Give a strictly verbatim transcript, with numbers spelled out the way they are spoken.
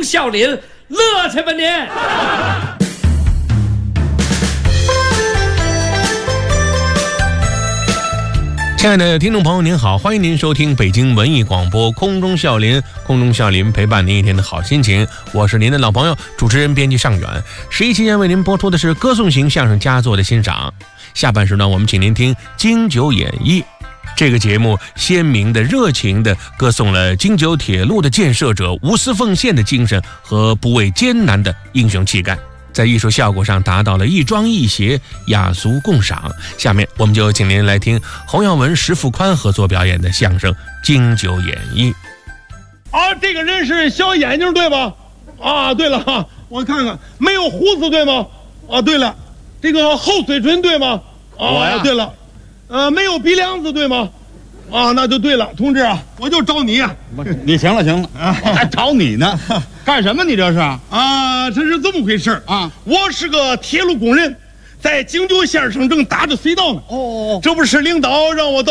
中笑林，乐去吧您！ 亲爱的听众朋友您好，欢迎您收听北京文艺广播空中笑林，空中笑林陪伴您一天的好心情，我是您的老朋友主持人编辑尚远。十一期间为您播出的是歌颂型相声佳作的欣赏，下半时段我们请您听京九演绎。这个节目鲜明的热情的歌颂了京九铁路的建设者无私奉献的精神和不畏艰难的英雄气概，在艺术效果上达到了亦庄亦谐，雅俗共赏。下面我们就请您来听侯耀文、石富宽合作表演的相声《京九演绎》。 啊，这个人是小眼睛对吧？啊，对了哈，我看看没有胡子对吗？啊，对了，这个厚嘴唇对吗？啊，对了，呃，没有鼻梁子对吗？啊，那就对了，同志啊，我就找你呀、 啊！你行了行了，我还找你呢，干什么？你这是啊？这是这么回事啊！ 我是个铁路工人，在京九线上正打着隧道呢。 哦哦， 这不是领导让我到